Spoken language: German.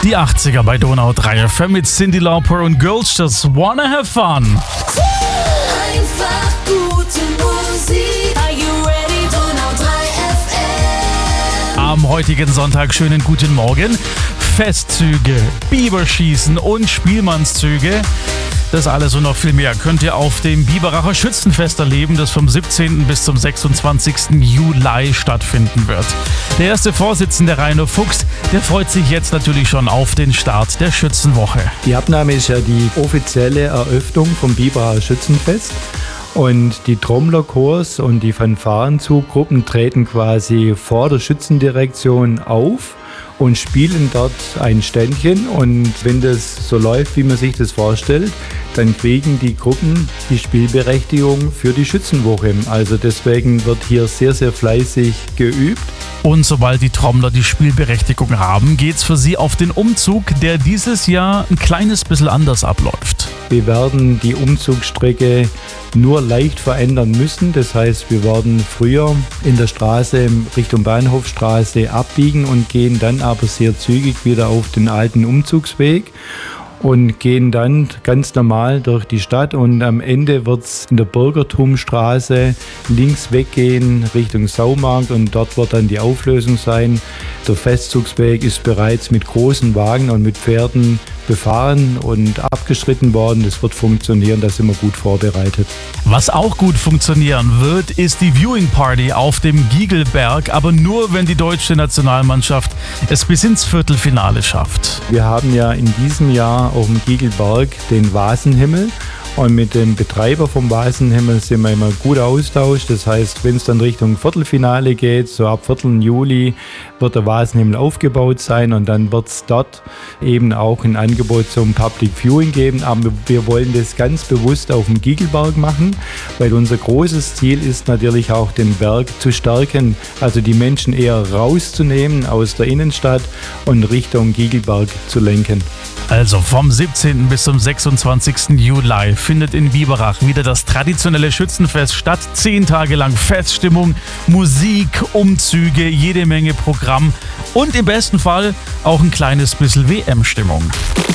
Die 80er bei Donau 3 FM mit Cyndi Lauper und Girls Just Wanna Have Fun. Einfach gute Musik. Are you ready? Donau 3 FM. Am heutigen Sonntag schönen guten Morgen. Festzüge, Biberschießen und Spielmannszüge. Das alles und noch viel mehr könnt ihr auf dem Biberacher Schützenfest erleben, das vom 17. bis zum 26. Juli stattfinden wird. Der erste Vorsitzende Rainer Fuchs, der freut sich jetzt natürlich schon auf den Start der Schützenwoche. Die Abnahme ist ja die offizielle Eröffnung vom Biberacher Schützenfest. Und die Trommlerchors und die Fanfarenzugruppen treten quasi vor der Schützendirektion auf und spielen dort ein Ständchen. Und wenn das so läuft, wie man sich das vorstellt, dann kriegen die Gruppen die Spielberechtigung für die Schützenwoche. Also deswegen wird hier sehr, sehr fleißig geübt. Und sobald die Trommler die Spielberechtigung haben, geht's für sie auf den Umzug, der dieses Jahr ein kleines bisschen anders abläuft. Wir werden die Umzugsstrecke nur leicht verändern müssen. Das heißt, wir werden früher in der Straße Richtung Bahnhofstraße abbiegen und gehen dann aber sehr zügig wieder auf den alten Umzugsweg und gehen dann ganz normal durch die Stadt, und am Ende wird es in der Bürgertumstraße links weggehen Richtung Saumarkt, und dort wird dann die Auflösung sein. Der Festzugsweg ist bereits mit großen Wagen und mit Pferden befahren und abgeschritten worden. Das wird funktionieren, da sind wir gut vorbereitet. Was auch gut funktionieren wird, ist die Viewing Party auf dem Giegelberg, aber nur, wenn die deutsche Nationalmannschaft es bis ins Viertelfinale schafft. Wir haben ja in diesem Jahr auf dem Giegelberg den Vasenhimmel. Und mit dem Betreiber vom Vasenhimmel sind wir immer gut austauscht. Das heißt, wenn es dann Richtung Viertelfinale geht, so ab Viertel Juli, wird der Vasenhimmel aufgebaut sein, und dann wird es dort eben auch ein Angebot zum Public Viewing geben. Aber wir wollen das ganz bewusst auf dem Giegelberg machen, weil unser großes Ziel ist natürlich auch, den Berg zu stärken, also die Menschen eher rauszunehmen aus der Innenstadt und Richtung Giegelberg zu lenken. Also vom 17. bis zum 26. Juli findet in Biberach wieder das traditionelle Schützenfest statt. 10 Tage lang Feststimmung, Musik, Umzüge, jede Menge Programm und im besten Fall auch ein kleines bisschen WM-Stimmung.